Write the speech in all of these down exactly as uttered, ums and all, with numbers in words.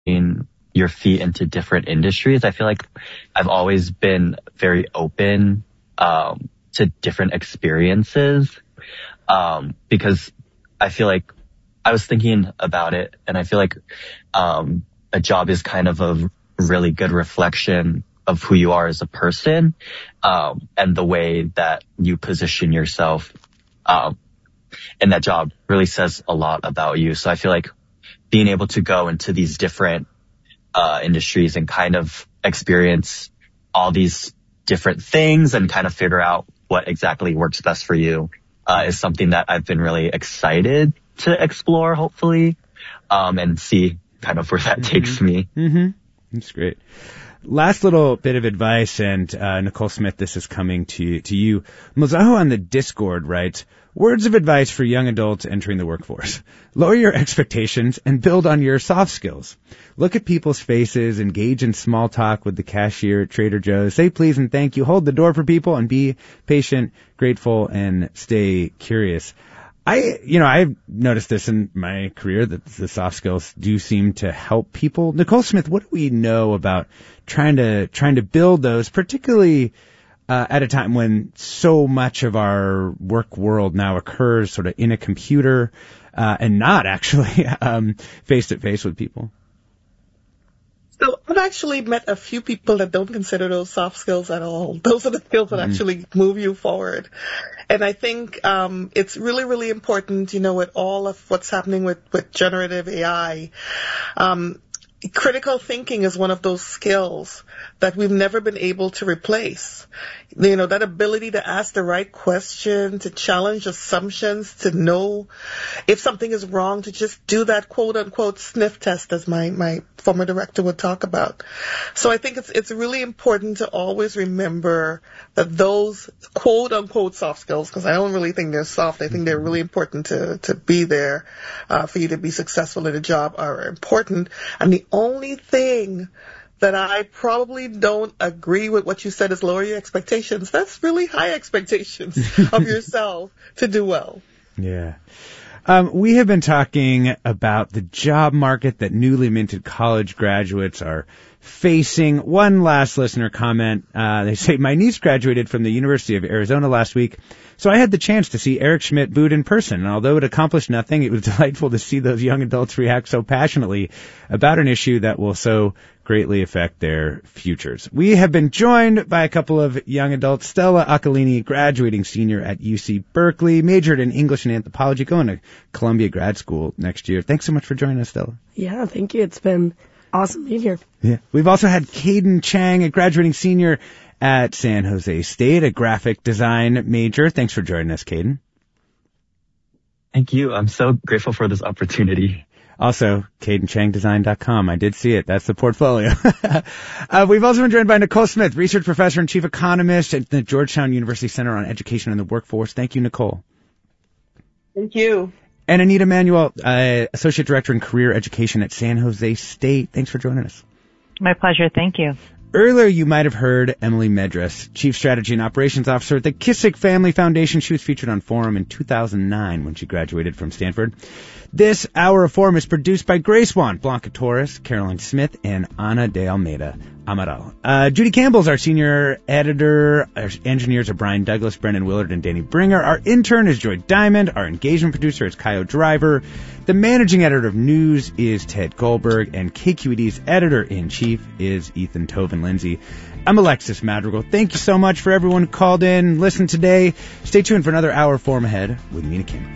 your feet into different industries. I feel like I've always been very open um, to different experiences um, because I feel like I was thinking about it, and I feel like um, a job is kind of a really good reflection of who you are as a person um, and the way that you position yourself um, in that job really says a lot about you. So I feel like being able to go into these different uh, industries and kind of experience all these different things and kind of figure out what exactly works best for you uh, is something that I've been really excited to explore, hopefully, um, and see kind of where that mm-hmm. takes me. Mm-hmm. That's great. Last little bit of advice, and uh, Nicole Smith, this is coming to to you. Mozaho on the Discord writes, words of advice for young adults entering the workforce. Lower your expectations and build on your soft skills. Look at people's faces, engage in small talk with the cashier at Trader Joe's, say please and thank you, hold the door for people, and be patient, grateful, and stay curious. I, you know, I've noticed this in my career that the soft skills do seem to help people. Nicole Smith, what do we know about trying to, trying to build those, particularly, uh, at a time when so much of our work world now occurs sort of in a computer, uh, and not actually, um, face to face with people? So I've actually met a few people that don't consider those soft skills at all. Those are the skills that mm-hmm. actually move you forward. And I think um, it's really, really important, you know, with all of what's happening with, with generative A I. Um, critical thinking is one of those skills that we've never been able to replace. You know, that ability to ask the right question, to challenge assumptions, to know if something is wrong, to just do that quote-unquote sniff test, as my, my former director would talk about. So I think it's it's really important to always remember that those quote-unquote soft skills, because I don't really think they're soft, I think they're really important to, to be there uh, for you to be successful in a job, are important. And the only thing that I probably don't agree with what you said is lower your expectations. That's really high expectations of yourself to do well. Yeah. Um, we have been talking about the job market that newly minted college graduates are facing. One last listener comment. Uh, they say, my niece graduated from the University of Arizona last week, so I had the chance to see Eric Schmidt booed in person. And although it accomplished nothing, it was delightful to see those young adults react so passionately about an issue that will so greatly affect their futures. We have been joined by a couple of young adults. Stella Acalini, graduating senior at U C Berkeley, majored in English and anthropology, going to Columbia grad school next year. Thanks so much for joining us, Stella. Yeah, thank you. It's been awesome being here. Yeah. We've also had Caden Chang, a graduating senior at San Jose State, a graphic design major. Thanks for joining us, Caden. Thank you. I'm so grateful for this opportunity. Also, caden chang design dot com. I did see it. That's the portfolio. uh, we've also been joined by Nicole Smith, research professor and chief economist at the Georgetown University Center on Education and the Workforce. Thank you, Nicole. Thank you. And Anita Manuel, uh, associate director in career education at San Jose State. Thanks for joining us. My pleasure. Thank you. Earlier, you might have heard Emily Medras, Chief Strategy and Operations Officer at the Kissick Family Foundation. She was featured on Forum in two thousand nine when she graduated from Stanford. This hour of Forum is produced by Grace Wan, Blanca Torres, Caroline Smith, and Ana de Almeida Amaral. Uh, Judy Campbell's our senior editor. Our engineers are Brian Douglas, Brendan Willard, and Danny Bringer. Our intern is Joy Diamond. Our engagement producer is Kyle Driver. The managing editor of news is Ted Goldberg, and K Q E D's editor-in-chief is Ethan Toven Lindsay. I'm Alexis Madrigal. Thank you so much for everyone who called in, listened today. Stay tuned for another hour of Forum ahead with Mina Kim.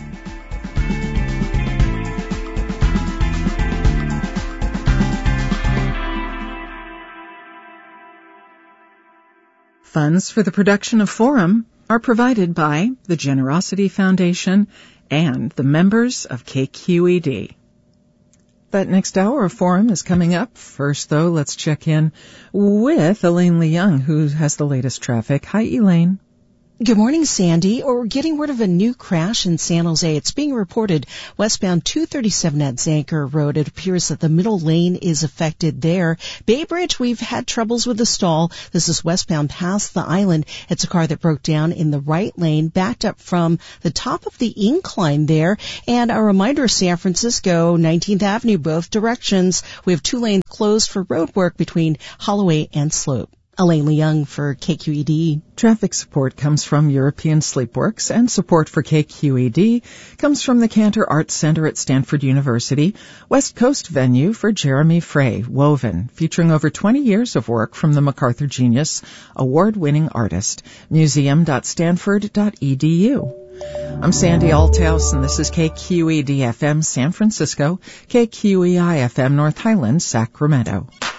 Funds for the production of Forum are provided by the Generosity Foundation and the members of K Q E D. That next hour of Forum is coming up. First, though, let's check in with Elaine Leung, who has the latest traffic. Hi, Elaine. Good morning, Sandy. Or we're getting word of a new crash in San Jose. It's being reported westbound two thirty-seven at Zanker Road. It appears that the middle lane is affected there. Bay Bridge, we've had troubles with the stall. This is westbound past the island. It's a car that broke down in the right lane, backed up from the top of the incline there. And a reminder, San Francisco, nineteenth Avenue, both directions. We have two lanes closed for road work between Holloway and Slope. Elaine Leung for K Q E D. Traffic support comes from European Sleepworks, and support for K Q E D comes from the Cantor Arts Center at Stanford University, West Coast venue for Jeremy Frey, Woven, featuring over twenty years of work from the MacArthur Genius, award-winning artist, museum dot stanford dot e d u. I'm Sandy Althouse, and this is K Q E D F M San Francisco, K Q E I F M North Highlands, Sacramento.